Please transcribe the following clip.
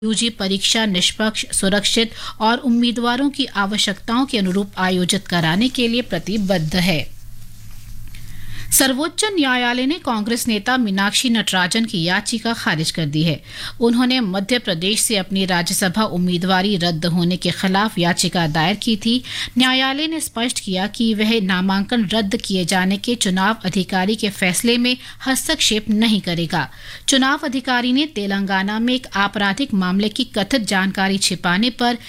UG परीक्षा निष्पक्ष, सुरक्षित और उम्मीदवारों की आवश्यकताओं के अनुरूप आयोजित कराने के लिए प्रतिबद्ध है। सर्वोच्च न्यायालय ने कांग्रेस नेता मीनाक्षी नटराजन की याचिका खारिज कर दी है। उन्होंने मध्य प्रदेश से अपनी राज्यसभा उम्मीदवारी रद्द होने के खिलाफ याचिका दायर की थी। न्यायालय ने स्पष्ट किया कि वह नामांकन रद्द किए जाने के चुनाव अधिकारी के फैसले में हस्तक्षेप नहीं करेगा। चुनाव अधिकारी ने तेलंगाना में एक आपराधिक मामले की कथित जानकारी छिपाने पर